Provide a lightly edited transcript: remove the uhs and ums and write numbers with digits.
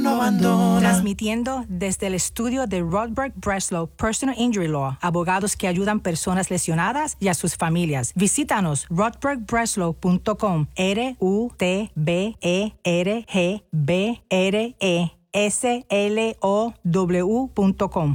no abandona. Transmitiendo desde el estudio de Rodberg Breslow Personal Injury Law, abogados que ayudan personas lesionadas y a sus familias. Visítanos rodbergbreslow.com, RUTBERGBRESLOW.com.